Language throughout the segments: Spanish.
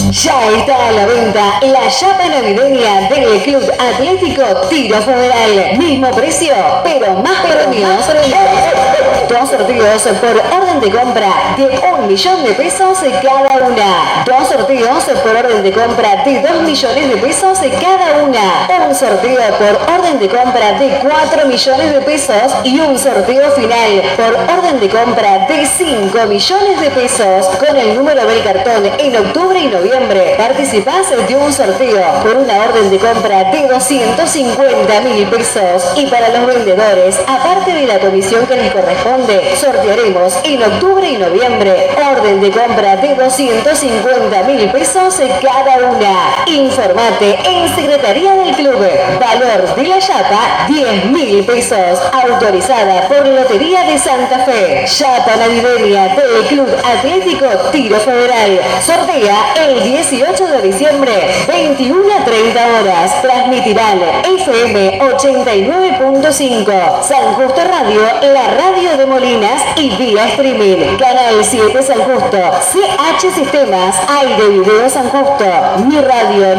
Ya está a la venta la chapa navideña del Club Atlético Tiro Federal. Mismo precio, pero más premios. Dos sorteos por orden de compra de 1 millón de pesos cada una. Dos sorteos por orden de compra de 2 millones de pesos cada una. Un sorteo por orden de compra de 4 millones de pesos y un sorteo final por orden de compra de 5 millones de pesos. Con el número del cartón en octubre y noviembre participás de un sorteo por una orden de compra de 250.000 pesos. Y para los vendedores, aparte de la comisión que les corresponde, sortearemos en octubre y noviembre orden de compra de 250.000 pesos cada una. Informate en Secretaría del Club. Valor de la chapa, 10.000 pesos. Autorizada por Lotería de Santa Fe. Chapa navideña del Club Atlético Tiro Federal. Sortea el 18 de diciembre, 21 a 30 horas. Transmitirán FM 89.5. San Justo Radio, la radio de Molinas y vía streaming. Canal 7 San Justo. CH Sistemas, Aire Video San Justo. Mi Radio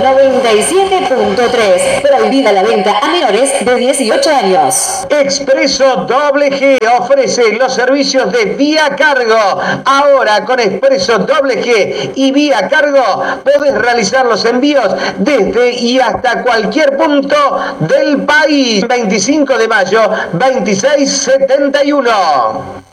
97.3. Prohibida la venta a menores de 18 años. Expreso G ofrece los servicios de vía cargo. Ahora con Expreso G y vía cargo podés realizar los envíos desde y hasta cualquier punto del país. 25 de mayo, 2671.